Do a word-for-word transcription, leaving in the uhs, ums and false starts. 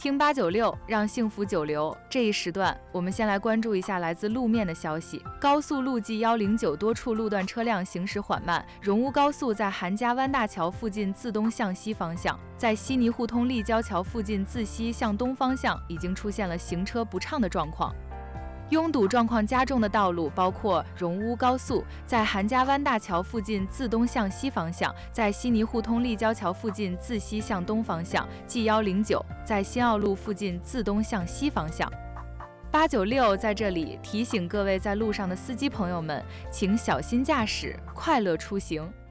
听八九六，让幸福久留。这一时段，我们先来关注一下来自路面的消息。高速路 G 一零九多处路段车辆行驶缓慢，荣乌高速在韩家湾大桥附近自东向西方向，在悉尼互通立交桥附近自西向东方向已经出现了行车不畅的状况。拥堵状况加重的道路包括荣乌高速在韩家湾大桥附近自东向西方向，在悉尼互通立交桥附近自西向东方向 G 一零九在新奥路附近自东向西方向。八九六在这里提醒各位在路上的司机朋友们，请小心驾驶，快乐出行。